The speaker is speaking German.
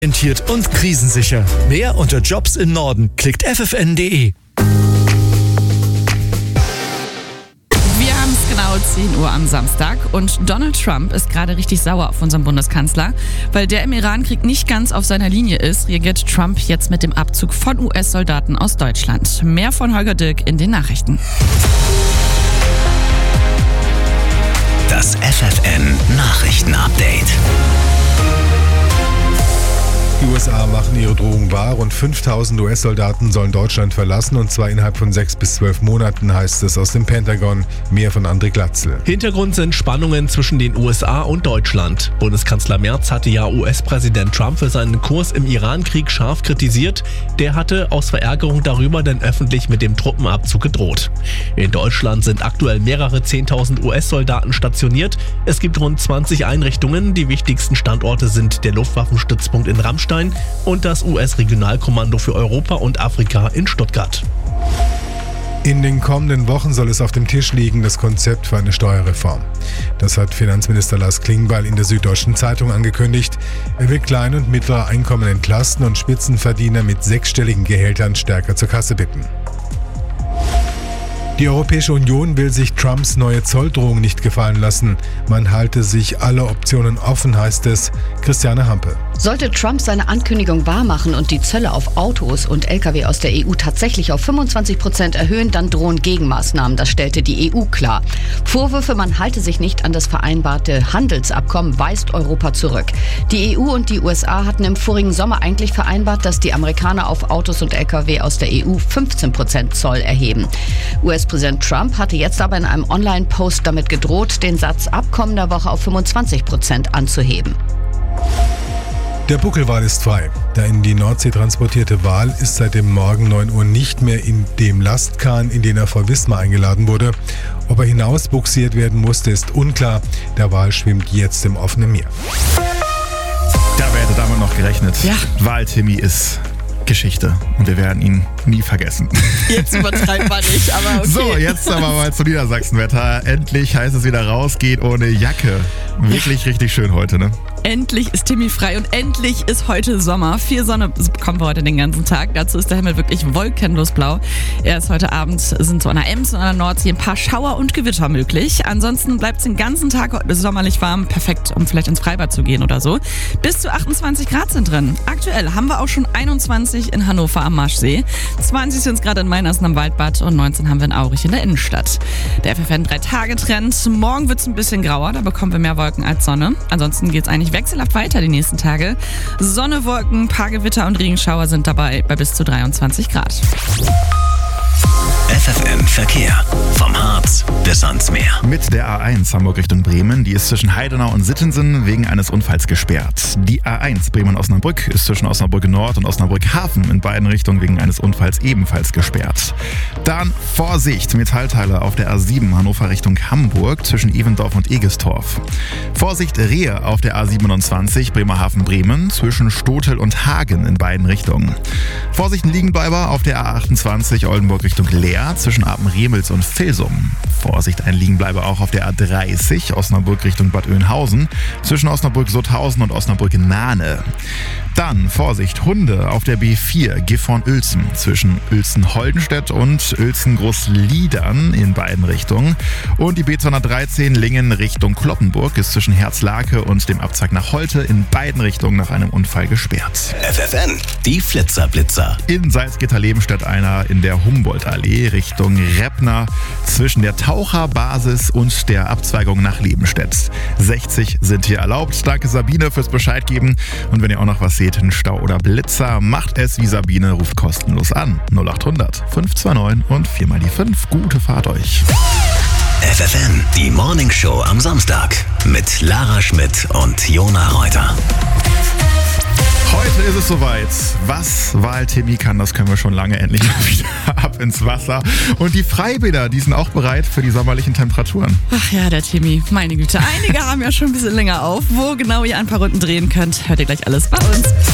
Orientiert und krisensicher. Mehr unter Jobs im Norden. Klickt ffn.de. Wir haben es genau 10 Uhr am Samstag und Donald Trump ist gerade richtig sauer auf unseren Bundeskanzler. Weil der im Iran-Krieg nicht ganz auf seiner Linie ist, reagiert Trump jetzt mit dem Abzug von US-Soldaten aus Deutschland. Mehr von Holger Dirk in den Nachrichten. Das FFN-Nachrichten-Update. Die USA machen ihre Drohung wahr. Rund 5000 US-Soldaten sollen Deutschland verlassen, und zwar innerhalb von 6 bis 12 Monaten, heißt es aus dem Pentagon. Mehr von André Glatzel. Hintergrund sind Spannungen zwischen den USA und Deutschland. Bundeskanzler Merz hatte ja US-Präsident Trump für seinen Kurs im Iran-Krieg scharf kritisiert. Der hatte aus Verärgerung darüber dann öffentlich mit dem Truppenabzug gedroht. In Deutschland sind aktuell mehrere 10.000 US-Soldaten stationiert. Es gibt rund 20 Einrichtungen. Die wichtigsten Standorte sind der Luftwaffenstützpunkt in Ramstein und das US-Regionalkommando für Europa und Afrika in Stuttgart. In den kommenden Wochen soll es auf dem Tisch liegen, das Konzept für eine Steuerreform. Das hat Finanzminister Lars Klingbeil in der Süddeutschen Zeitung angekündigt. Er will kleine und mittlere Einkommen entlasten und Spitzenverdiener mit 6-stelligen Gehältern stärker zur Kasse bitten. Die Europäische Union will sich Trumps neue Zolldrohung nicht gefallen lassen. Man halte sich alle Optionen offen, heißt es. Christiane Hampe. Sollte Trump seine Ankündigung wahrmachen und die Zölle auf Autos und Lkw aus der EU tatsächlich auf 25% erhöhen, dann drohen Gegenmaßnahmen. Das stellte die EU klar. Vorwürfe, man halte sich nicht an das vereinbarte Handelsabkommen, weist Europa zurück. Die EU und die USA hatten im vorigen Sommer eigentlich vereinbart, dass die Amerikaner auf Autos und Lkw aus der EU 15% Zoll erheben. US-Präsident Trump hatte jetzt aber in einem Online-Post damit gedroht, den Satz ab kommender Woche auf 25% anzuheben. Der Buckelwal ist frei. Der in die Nordsee transportierte Wal ist seit dem Morgen 9 Uhr nicht mehr in dem Lastkahn, in den er vor Wismar eingeladen wurde. Ob er hinausbuxiert werden musste, ist unklar. Der Wal schwimmt jetzt im offenen Meer. Da hätte damit noch gerechnet. Ja. Wal-Timmy ist Geschichte und wir werden ihn nie vergessen. Jetzt übertreibt man nicht, aber okay. So, jetzt aber mal zu Niedersachsenwetter. Endlich heißt es wieder raus, geht ohne Jacke. Wirklich richtig schön heute, ne? Endlich ist Timmy frei und endlich ist heute Sommer. Viel Sonne bekommen wir heute den ganzen Tag. Dazu ist der Himmel wirklich wolkenlos blau. Erst heute Abend sind so an der Ems und an der Nordsee ein paar Schauer und Gewitter möglich. Ansonsten bleibt es den ganzen Tag heute sommerlich warm. Perfekt, um vielleicht ins Freibad zu gehen oder so. Bis zu 28 Grad sind drin. Aktuell haben wir auch schon 21 in Hannover am Marschsee. 20 sind es gerade in Meinersen am Waldbad und 19 haben wir in Aurich in der Innenstadt. Der FFN 3-Tage-Trend. Morgen wird es ein bisschen grauer, da bekommen wir mehr Wolken als Sonne. Ansonsten geht es eigentlich wechselhaft weiter die nächsten Tage. Sonne, Wolken, paar Gewitter und Regenschauer sind dabei bei bis zu 23 Grad. FFN Verkehr. Vom Harz bis ans Meer. Mit der A1 Hamburg Richtung Bremen, die ist zwischen Heidenau und Sittensen wegen eines Unfalls gesperrt. Die A1 Bremen-Osnabrück ist zwischen Osnabrück Nord und Osnabrück Hafen in beiden Richtungen wegen eines Unfalls ebenfalls gesperrt. Dann Vorsicht, Metallteile auf der A7 Hannover Richtung Hamburg zwischen Evendorf und Egestorf. Vorsicht, Rehe auf der A27 Bremerhaven-Bremen zwischen Stotel und Hagen in beiden Richtungen. Vorsicht, Liegenbleiber auf der A28 Oldenburg Richtung Leer zwischen Apen-Remels und Vilsum. Vorsicht, ein Liegenbleiber auch auf der A30 Osnabrück Richtung Bad Oeynhausen zwischen Osnabrück-Sutthausen und Osnabrück-Nahne. Dann Vorsicht, Hunde auf der B4 Gifhorn-Uelzen zwischen Uelzen-Holdenstedt und Uelzen-Großliedern in beiden Richtungen. Und die B213 Lingen Richtung Kloppenburg ist zwischen Herzlake und dem Abzweig nach Holte in beiden Richtungen nach einem Unfall gesperrt. FFN, die Flitzer-Blitzer. In Salzgitter-Lebenstedt einer in der Humboldt-Allee Richtung Reppner zwischen der Taucherbasis und der Abzweigung nach Lebenstedt. 60 sind hier erlaubt. Danke Sabine fürs Bescheid geben. Und wenn ihr auch noch was seht, ein Stau oder Blitzer, macht es wie Sabine, ruft kostenlos an. 0800 529 und 4 mal die 5. Gute Fahrt euch. FFN, die Morning Show am Samstag mit Lara Schmidt und Jona Reuter. Heute ist es soweit. Was Wal-Timmy kann, das können wir schon lange endlich mal wieder ab ins Wasser. Und die Freibäder, die sind auch bereit für die sommerlichen Temperaturen. Ach ja, der Timmy, meine Güte. Einige haben ja schon ein bisschen länger auf. Wo genau ihr ein paar Runden drehen könnt, hört ihr gleich alles bei uns.